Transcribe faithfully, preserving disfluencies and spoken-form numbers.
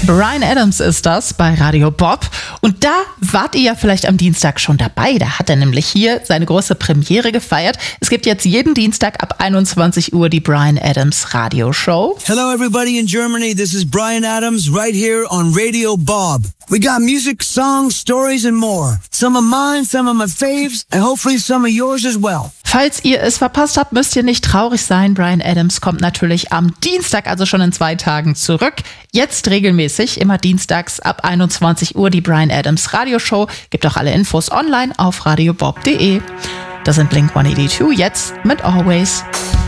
Bryan Adams ist das bei Radio Bob. Und da wart ihr ja vielleicht am Dienstag schon dabei. Da hat er nämlich hier seine große Premiere gefeiert. Es gibt jetzt jeden Dienstag ab einundzwanzig Uhr die Bryan Adams Radio Show. Hello everybody in Germany, this is Bryan Adams right here on Radio Bob. We got music, songs, stories and more. Some of mine, some of my faves and hopefully some of yours as well. Falls ihr es verpasst habt, müsst ihr nicht traurig sein. Bryan Adams kommt natürlich am Dienstag, also schon in zwei Tagen zurück. Jetzt regelmäßig, immer dienstags ab einundzwanzig Uhr die Bryan Adams Radioshow. Gibt auch alle Infos online auf radiobob punkt de. Das sind Blink hundertzweiundachtzig, jetzt mit Always.